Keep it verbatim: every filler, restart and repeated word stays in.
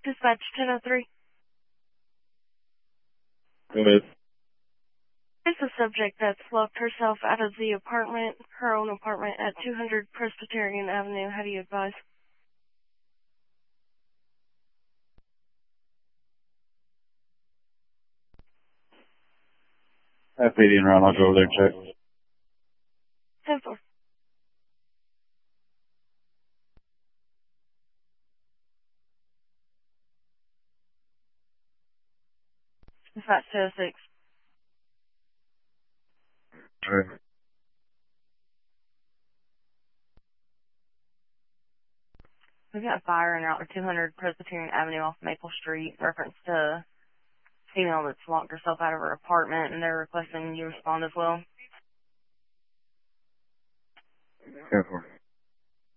Dispatch ten oh three. Go ahead. There's a subject that's locked herself out of the apartment, her own apartment, at two hundred Presbyterian Avenue. How do you advise? Have P D and Ron. I'll go over there and check. ten four. Dispatch two oh six. All right. We've got a fire in out two hundred Presbyterian Avenue off Maple Street, reference to a female that's locked herself out of her apartment, and they're requesting you respond as well. ten four.